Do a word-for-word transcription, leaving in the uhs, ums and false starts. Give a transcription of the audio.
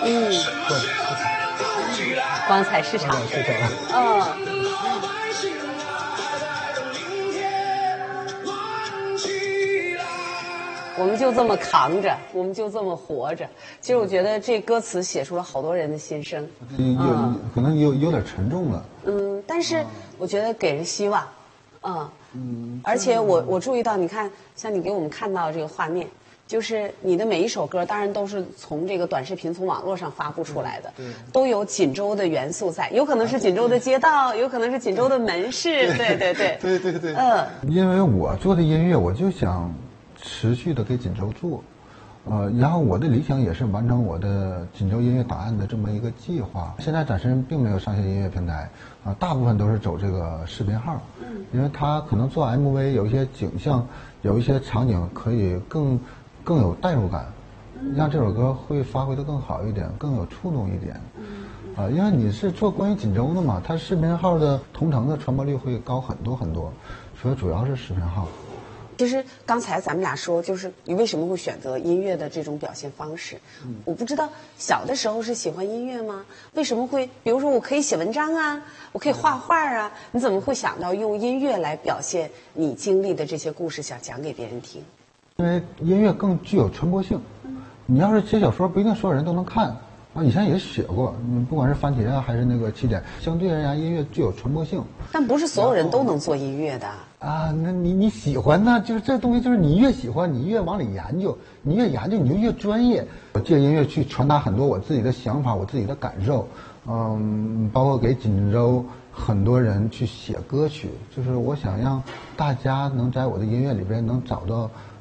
嗯，光彩市场， 市场， 嗯。我们就这么扛着，我们就这么活着。其实我觉得这歌词写出了好多人的心声， 有有可能有有点沉重了。 嗯，但是我觉得给人希望，嗯嗯。而且我我注意到，你看，像你给我们看到这个画面，就是你的每一首歌，当然都是从这个短视频、从网络上发布出来的，都有锦州的元素在，有可能是锦州的街道，有可能是锦州的门市，对对对， 对对对， 嗯。 因为我做的音乐，我就想持续的给锦州做，呃，然后我的理想也是完成我的锦州音乐档案的这么一个计划。现在暂时并没有上线音乐平台，啊、呃，大部分都是走这个视频号，嗯，因为它可能做 M V 有一些景象，有一些场景可以更更有代入感，让这首歌会发挥的更好一点，更有触动一点。啊、呃，因为你是做关于锦州的嘛，它视频号的同城的传播率会高很多很多，所以主要是视频号。 其实刚才咱们俩说，就是你为什么会选择音乐的这种表现方式？嗯、我不知道小的时候是喜欢音乐吗？为什么会？比如说，我可以写文章啊，我可以画画啊，你怎么会想到用音乐来表现你经历的这些故事，想讲给别人听？ 因为音乐更具有传播性。嗯、你要是写小说，不一定所有人都能看。啊，以前也写过，嗯，不管是番茄啊，还是那个起点，相对而言，音乐具有传播性。 但不是所有人都能做音乐的啊。那你你喜欢呢？就是这东西，就是你越喜欢，你越往里研究，你越研究，你就越专业。我借音乐去传达很多我自己的想法，我自己的感受，嗯，包括给锦州很多人去写歌曲，就是我想让大家能在我的音乐里边能找到